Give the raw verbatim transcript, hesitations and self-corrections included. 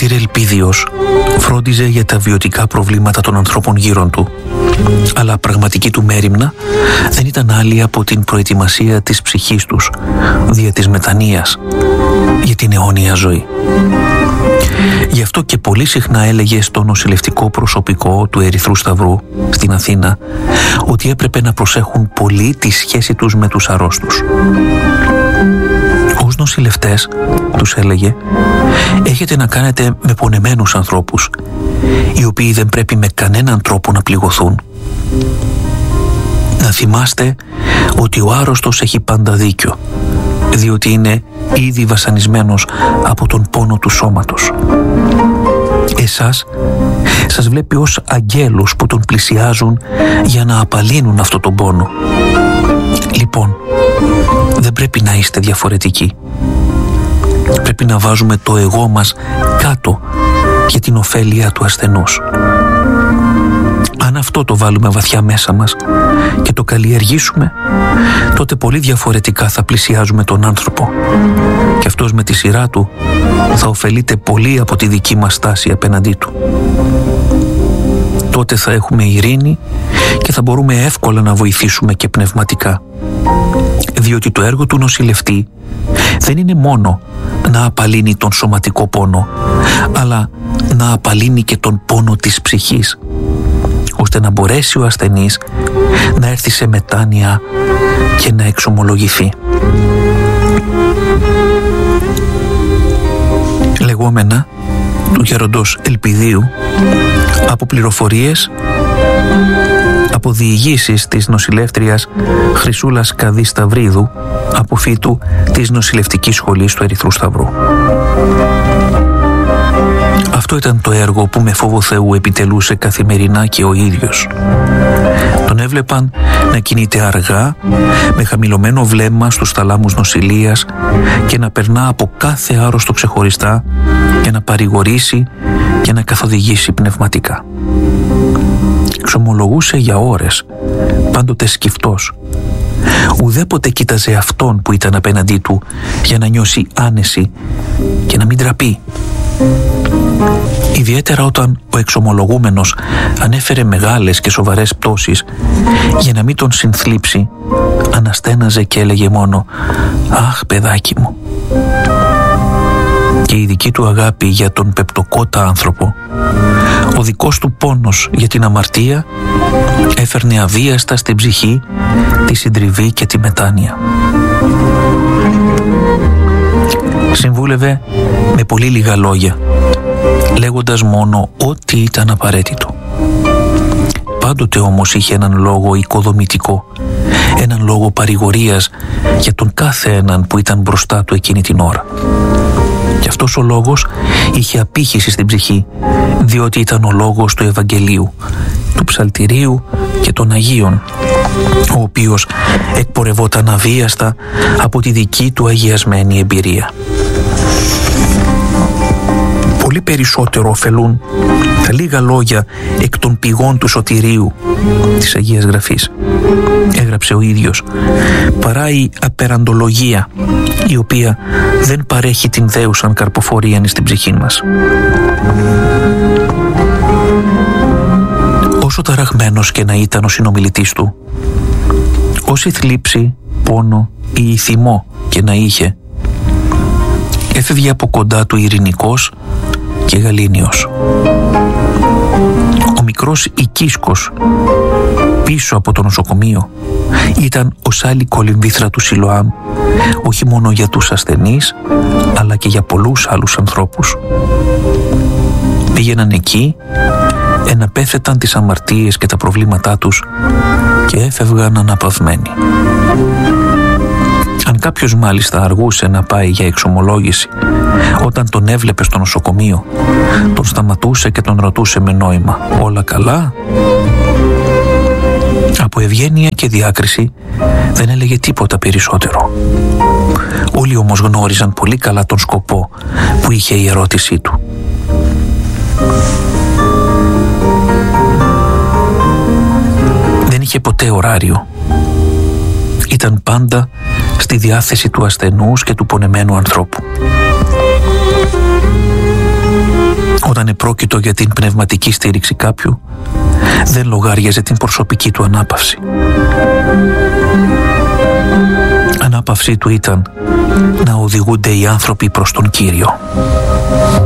μάρτυρε ελπίδιος, φρόντιζε για τα βιωτικά προβλήματα των ανθρώπων γύρω του, αλλά πραγματική του μέριμνα δεν ήταν άλλη από την προετοιμασία της ψυχής τους δια της μετανοίας για την αιώνια ζωή. Γι' αυτό και πολύ συχνά έλεγε στο νοσηλευτικό προσωπικό του Ερυθρού Σταυρού στην Αθήνα ότι έπρεπε να προσέχουν πολύ τη σχέση τους με τους αρρώστους. Ως νοσηλευτές, τους έλεγε, έχετε να κάνετε με πονεμένους ανθρώπους, οι οποίοι δεν πρέπει με κανέναν τρόπο να πληγωθούν. Να θυμάστε ότι ο άρρωστος έχει πάντα δίκιο, διότι είναι ήδη βασανισμένος από τον πόνο του σώματος. Εσάς σας βλέπει ως αγγέλους που τον πλησιάζουν για να απαλύνουν αυτό τον πόνο. Λοιπόν, δεν πρέπει να είστε διαφορετικοί. Πρέπει να βάζουμε το εγώ μας κάτω για την ωφέλεια του ασθενούς. Αν αυτό το βάλουμε βαθιά μέσα μας και το καλλιεργήσουμε, τότε πολύ διαφορετικά θα πλησιάζουμε τον άνθρωπο και αυτός με τη σειρά του θα ωφελείται πολύ από τη δική μας στάση απέναντί του. Τότε θα έχουμε ειρήνη και θα μπορούμε εύκολα να βοηθήσουμε και πνευματικά, διότι το έργο του νοσηλευτή δεν είναι μόνο να απαλύνει τον σωματικό πόνο, αλλά να απαλύνει και τον πόνο της ψυχής, ώστε να μπορέσει ο ασθενής να έρθει σε μετάνοια και να εξομολογηθεί. Λεγόμενα του γέροντος Ελπιδίου, από πληροφορίες από διηγήσεις της νοσηλεύτριας Χρυσούλας Καδί Σταυρίδου, αποφύτου της νοσηλευτικής σχολής του Ερυθρού Σταυρού. Αυτό ήταν το έργο που με φόβο Θεού επιτελούσε καθημερινά και ο ίδιος. Τον έβλεπαν να κινείται αργά, με χαμηλωμένο βλέμμα στους θαλάμους νοσηλείας και να περνά από κάθε άρρωστο ξεχωριστά για να παρηγορήσει και να καθοδηγήσει πνευματικά. Ξομολογούσε για ώρες, πάντοτε σκυφτός. Ουδέποτε κοίταζε αυτόν που ήταν απέναντί του για να νιώσει άνεση και να μην τραπεί. Ιδιαίτερα όταν ο εξομολογούμενος ανέφερε μεγάλες και σοβαρές πτώσεις, για να μην τον συνθλίψει, αναστέναζε και έλεγε μόνο «Αχ, παιδάκι μου». Και η δική του αγάπη για τον πεπτοκότα άνθρωπο, ο δικός του πόνος για την αμαρτία, έφερνε αβίαστα στην ψυχή τη συντριβή και τη μετάνοια. Συμβούλευε με πολύ λίγα λόγια, λέγοντας μόνο ό,τι ήταν απαραίτητο. Πάντοτε όμως είχε έναν λόγο οικοδομητικό, έναν λόγο παρηγορίας για τον κάθε έναν που ήταν μπροστά του εκείνη την ώρα. Και αυτός ο λόγος είχε απήχηση στην ψυχή, διότι ήταν ο λόγος του Ευαγγελίου, του Ψαλτηρίου και των Αγίων, ο οποίος εκπορευόταν αβίαστα από τη δική του αγιασμένη εμπειρία. Πολύ περισσότερο ωφελούν τα λίγα λόγια εκ των πηγών του σωτηρίου της Αγίας Γραφής, έγραψε ο ίδιος, παρά η απεραντολογία, η οποία δεν παρέχει την δέουσαν καρποφορίαν στην ψυχή μας. Όσο ταραγμένος και να ήταν ο συνομιλητής του, όση θλίψη, πόνο ή θυμό και να είχε, έφευγε από κοντά του ειρηνικός και γαλήνιος. Ο μικρός Οικίσκος πίσω από το νοσοκομείο ήταν ως άλλη κολυμβήθρα του Σιλοάμ, όχι μόνο για τους ασθενείς αλλά και για πολλούς άλλους ανθρώπους. Πήγαιναν εκεί, εναπέθεταν τις αμαρτίες και τα προβλήματά τους και έφευγαν αναπαυμένοι. Αν κάποιος μάλιστα αργούσε να πάει για εξομολόγηση, όταν τον έβλεπε στο νοσοκομείο, τον σταματούσε και τον ρωτούσε με νόημα «Όλα καλά?» Από ευγένεια και διάκριση δεν έλεγε τίποτα περισσότερο. Όλοι όμως γνώριζαν πολύ καλά τον σκοπό που είχε η ερώτησή του. Δεν είχε ποτέ ωράριο. Ήταν πάντα στη διάθεση του ασθενούς και του πονεμένου ανθρώπου. όταν επρόκειτο για την πνευματική στήριξη κάποιου, δεν λογάριαζε την προσωπική του ανάπαυση. Ανάπαυσή του ήταν να οδηγούνται οι άνθρωποι προς τον Κύριο.